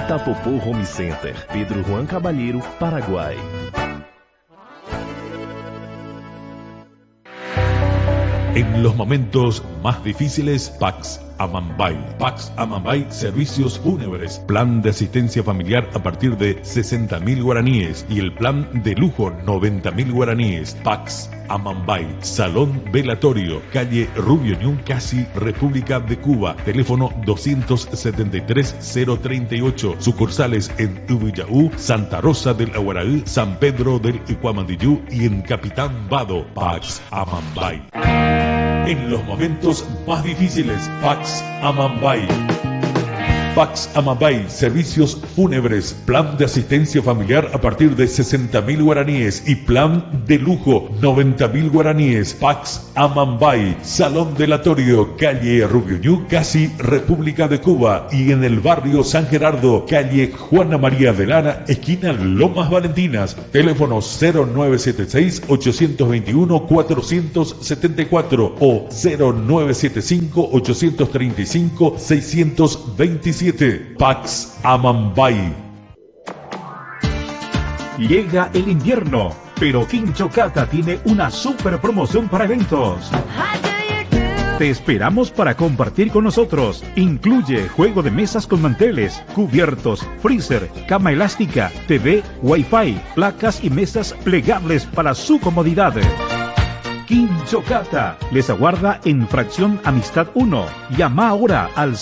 Itapopô Home Center, Pedro Juan Cabalheiro, Paraguai. En los momentos más difíciles, Pax Amambay. Pax Amambay Servicios Fúnebres. Plan de asistencia familiar a partir de 60.000 guaraníes y el plan de lujo 90.000 guaraníes. Pax Amambay. Salón Velatorio. Calle Rubio Ñu, casi República de Cuba. Teléfono 273-038. Sucursales en Ubiyaú, Santa Rosa del Aguaraú, San Pedro del Icuamandiyú y en Capitán Vado. Pax Amambay. En los momentos más difíciles, Pax Amambay. Pax Amambay, servicios fúnebres, plan de asistencia familiar a partir de 60.000 guaraníes y plan de lujo 90.000 guaraníes. Pax Amambay, salón velatorio, calle Rubio Ñu, casi República de Cuba y en el barrio San Gerardo, calle Juana María Velana, esquina Lomas Valentinas. Teléfono 0976-821-474 o 0975-835-627. Pax Amambay. Llega el invierno, pero Quinchocata tiene una super promoción para eventos. Te esperamos para compartir con nosotros. Incluye juego de mesas con manteles, cubiertos, freezer, cama elástica, TV, Wi-Fi, placas y mesas plegables para su comodidad. Quinchocata les aguarda en Fracción Amistad 1. Llama ahora al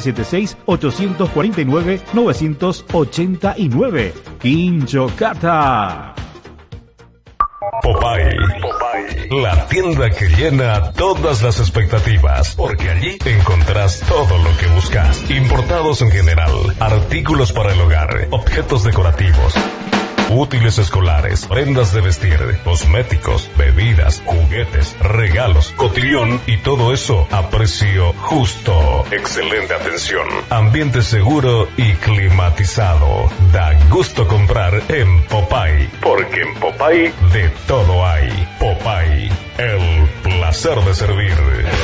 0976-849-989. Quinchocata. Popeye, la tienda que llena todas las expectativas, porque allí encontrás todo lo que buscas. Importados en general, artículos para el hogar, objetos decorativos, útiles escolares, prendas de vestir, cosméticos, bebidas, juguetes, regalos, cotillón y todo eso a precio justo. Excelente atención, ambiente seguro y climatizado. Da gusto comprar en Popeye, porque en Popeye de todo hay. Popeye, el placer de servir.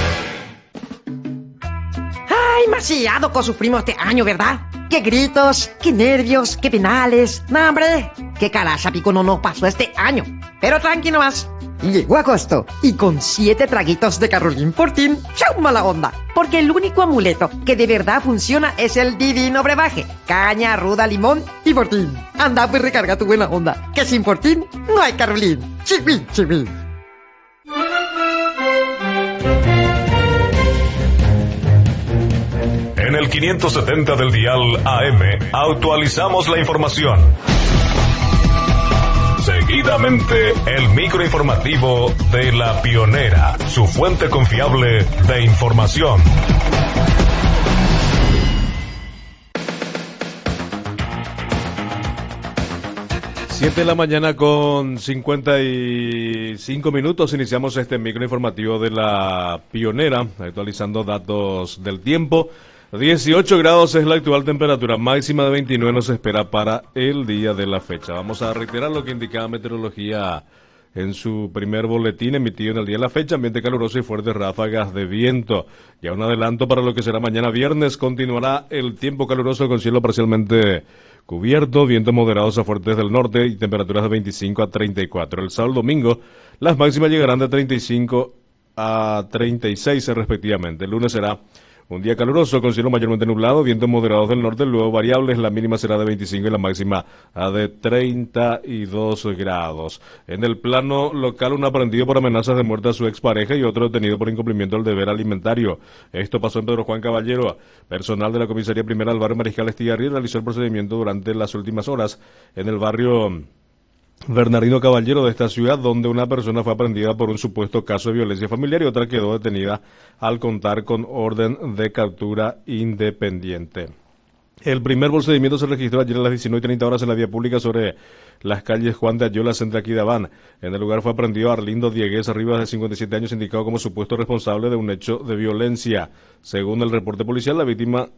Ay, demasiado con sus primos este año, ¿verdad? ¡Qué gritos! ¡Qué nervios! ¡Qué penales! ¡No, hombre! ¡Qué caracha pico no nos pasó este año! Pero tranqui nomás. Llegó agosto y con 7 traguitos de Carolín Fortín, ¡chau mala onda! Porque el único amuleto que de verdad funciona es el divino brebaje. Caña, ruda, limón y Fortín. Anda, pues recarga tu buena onda, que sin Fortín no hay Carolín. ¡Chibi, chibi! En el 570 del dial AM actualizamos la información. Seguidamente, el microinformativo de La Pionera, su fuente confiable de información. Siete de la mañana con 55 minutos. Iniciamos este microinformativo de La Pionera, actualizando datos del tiempo. 18 grados es la actual temperatura, máxima de 29 nos espera para el día de la fecha. Vamos a reiterar lo que indicaba Meteorología en su primer boletín emitido en el día de la fecha: ambiente caluroso y fuertes ráfagas de viento. Ya un adelanto para lo que será mañana viernes: continuará el tiempo caluroso con cielo parcialmente cubierto, vientos moderados a fuertes del norte y temperaturas de 25 a 34. El sábado y domingo las máximas llegarán de 35 a 36 respectivamente. El lunes será un día caluroso con cielo mayormente nublado, vientos moderados del norte, luego variables, la mínima será de 25 y la máxima de 32 grados. En el plano local, un aprehendido por amenazas de muerte a su expareja y otro detenido por incumplimiento del deber alimentario. Esto pasó en Pedro Juan Caballero. Personal de la Comisaría Primera del barrio Mariscal Estigarri realizó el procedimiento durante las últimas horas en el barrio Bernardino Caballero de esta ciudad, donde una persona fue aprehendida por un supuesto caso de violencia familiar y otra quedó detenida al contar con orden de captura independiente. El primer procedimiento se registró ayer a las 19:30 horas en la vía pública sobre las calles Juan de Ayola, Centro Aquidabán. En el lugar fue aprendido Arlindo Diegues Rivas, de 57 años, indicado como supuesto responsable de un hecho de violencia. Según el reporte policial, la víctima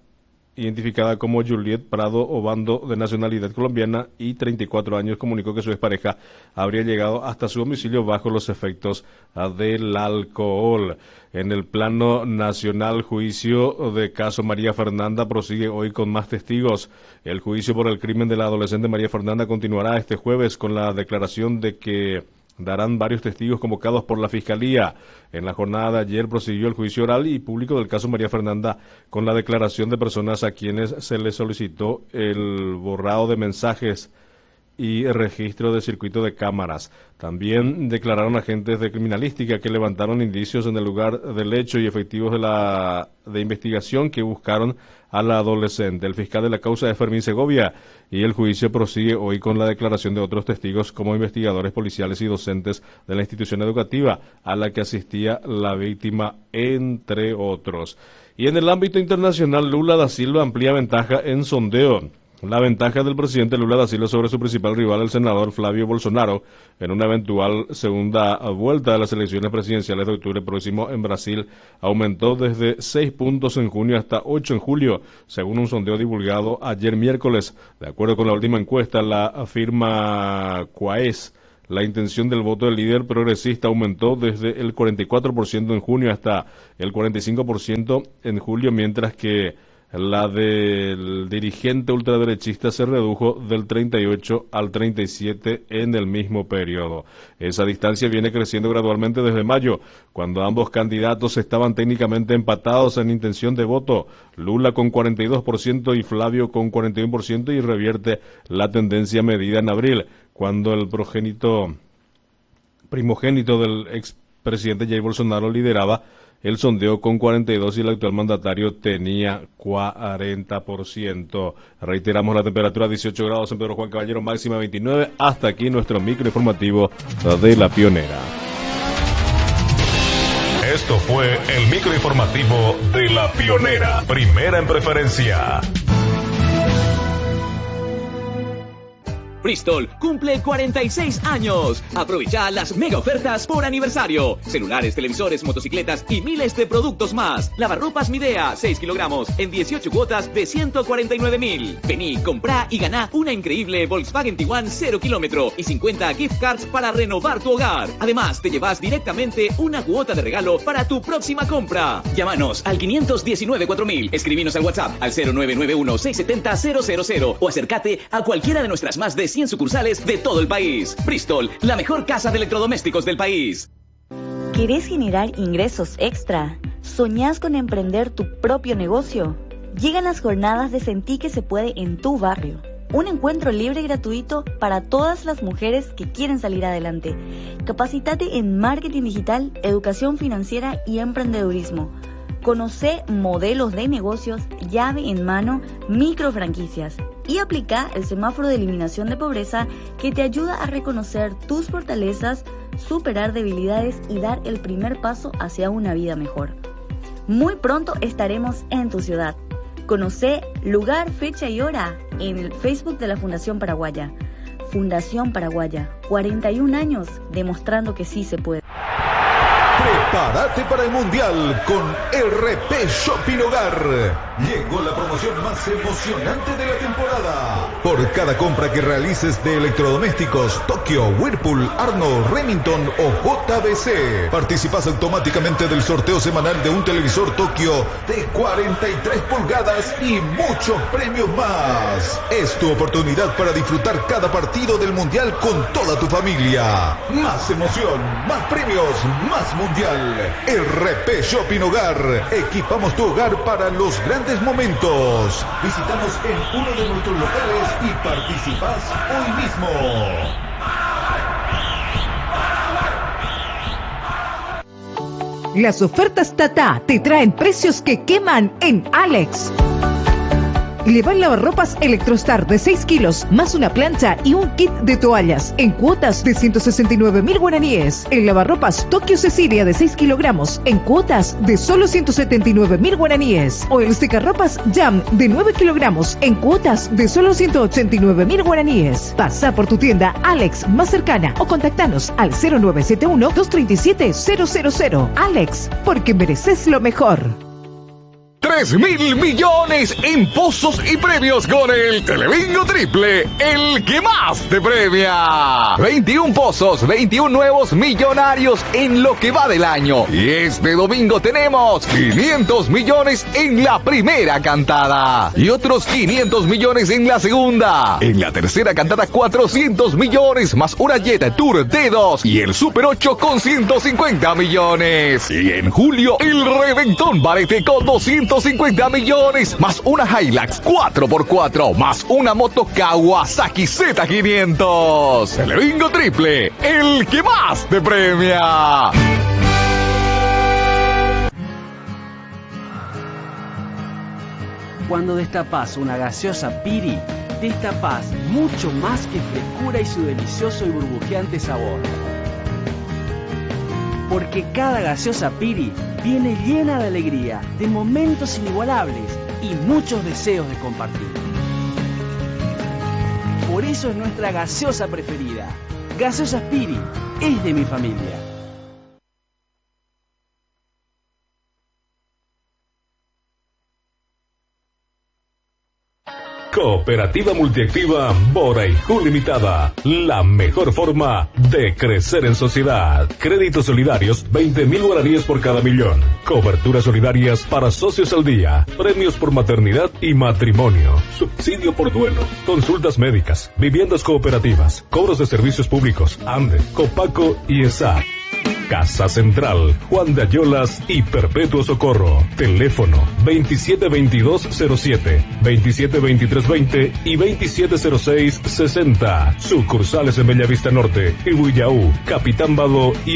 identificada como Juliet Prado Obando, de nacionalidad colombiana y 34 años, comunicó que su expareja habría llegado hasta su domicilio bajo los efectos del alcohol. En el plano nacional, juicio de caso María Fernanda prosigue hoy con más testigos. El juicio por el crimen de la adolescente María Fernanda continuará este jueves con la declaración de que darán varios testigos convocados por la Fiscalía. En la jornada de ayer prosiguió el juicio oral y público del caso María Fernanda con la declaración de personas a quienes se les solicitó el borrado de mensajes y registro de circuito de cámaras. También declararon agentes de criminalística que levantaron indicios en el lugar del hecho y efectivos de investigación que buscaron a la adolescente. El fiscal de la causa es Fermín Segovia y el juicio prosigue hoy con la declaración de otros testigos como investigadores policiales y docentes de la institución educativa a la que asistía la víctima, entre otros. Y en el ámbito internacional, Lula da Silva amplía ventaja en sondeo. La ventaja del presidente Lula da Silva sobre su principal rival, el senador Flavio Bolsonaro, en una eventual segunda vuelta de las elecciones presidenciales de octubre próximo en Brasil, aumentó desde 6 puntos en junio hasta 8 en julio, según un sondeo divulgado ayer miércoles. De acuerdo con la última encuesta, la firma Quaes, la intención del voto del líder progresista aumentó desde el 44% en junio hasta el 45% en julio, mientras que la del dirigente ultraderechista se redujo del 38 al 37 en el mismo periodo. Esa distancia viene creciendo gradualmente desde mayo, cuando ambos candidatos estaban técnicamente empatados en intención de voto, Lula con 42% y Flavio con 41%, y revierte la tendencia medida en abril, cuando el primogénito del expresidente Jair Bolsonaro lideraba el sondeo con 42 y el actual mandatario tenía 40%. Reiteramos la temperatura 18 grados en Pedro Juan Caballero, máxima 29. Hasta aquí nuestro microinformativo de La Pionera. Esto fue el microinformativo de La Pionera, primera en preferencia. Bristol cumple 46 años. Aprovecha las mega ofertas por aniversario. Celulares, televisores, motocicletas y miles de productos más. Lavarropas Midea, 6 kilogramos en 18 cuotas de 149.000. Vení, comprá y ganá una increíble Volkswagen Tiguan 0 kilómetro y 50 gift cards para renovar tu hogar. Además, te llevas directamente una cuota de regalo para tu próxima compra. Llámanos al 519-4000. Escribinos al WhatsApp al 0991-670-000 o acércate a cualquiera de nuestras más de 100 sucursales de todo el país. Bristol, la mejor casa de electrodomésticos del país. ¿Querés generar ingresos extra? ¿Soñás con emprender tu propio negocio? Llegan las jornadas de Sentí que se puede en tu barrio. Un encuentro libre y gratuito para todas las mujeres que quieren salir adelante. Capacítate en marketing digital, educación financiera y emprendedurismo. Conoce modelos de negocios, llave en mano, microfranquicias y aplica el semáforo de eliminación de pobreza que te ayuda a reconocer tus fortalezas, superar debilidades y dar el primer paso hacia una vida mejor. Muy pronto estaremos en tu ciudad. Conoce lugar, fecha y hora en el Facebook de la Fundación Paraguaya. Fundación Paraguaya, 41 años demostrando que sí se puede. Prepárate para el Mundial con RP Shopping Hogar. Llegó la promoción más emocionante de la temporada. Por cada compra que realices de electrodomésticos Tokio, Whirlpool, Arnold, Remington o JBC, participas automáticamente del sorteo semanal de un televisor Tokio de 43 pulgadas y muchos premios más. Es tu oportunidad para disfrutar cada partido del Mundial con toda tu familia. Más emoción, más premios, más Mundial. RP Shopping Hogar. Equipamos tu hogar para los grandes momentos. Visítanos en uno de nuestros locales y participás hoy mismo. Las ofertas Tata te traen precios que queman en Alex. Lleva el lavarropas Electrostar de 6 kilos, más una plancha y un kit de toallas, en cuotas de 169.000 guaraníes. El lavarropas Tokio Cecilia de 6 kilogramos, en cuotas de solo 179.000 guaraníes. O el secarropas Jam de 9 kilogramos, en cuotas de solo 189.000 guaraníes. Pasa por tu tienda Alex más cercana o contactanos al 0971-237-000. Alex, porque mereces lo mejor. 3.000 millones en pozos y premios con el Telebingo Triple, el que más te premia. 21 pozos, 21 nuevos millonarios en lo que va del año. Y este domingo tenemos 500 millones en la primera cantada y otros 500 millones en la segunda. En la tercera cantada 400 millones más una Jet Tour D2 y el Super 8 con 150 millones. Y en julio el Reventón Barete con 250 millones más una Hilux 4x4 más una moto Kawasaki Z500. Telebingo Triple, el que más te premia. Cuando destapas una gaseosa Piri, destapas mucho más que frescura y su delicioso y burbujeante sabor. Porque cada gaseosa Piri viene llena de alegría, de momentos inigualables y muchos deseos de compartir. Por eso es nuestra gaseosa preferida. Gaseosa Piri es de mi familia. Cooperativa Multiactiva Boraiju Limitada. La mejor forma de crecer en sociedad. Créditos solidarios, 20.000 guaraníes por cada millón. Coberturas solidarias para socios al día. Premios por maternidad y matrimonio. Subsidio por duelo. Consultas médicas. Viviendas cooperativas. Cobros de servicios públicos. ANDE, Copaco y ESA. Casa Central, Juan de Ayolas y Perpetuo Socorro. Teléfono 272207, 272320 y 270660. Sucursales en Bellavista Norte, Ibuyaú, Capitán Bado y